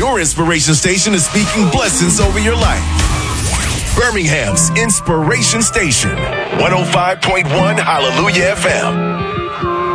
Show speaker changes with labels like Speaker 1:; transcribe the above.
Speaker 1: Your inspiration station is speaking blessings over your life. Birmingham's Inspiration Station, 105.1 Hallelujah FM.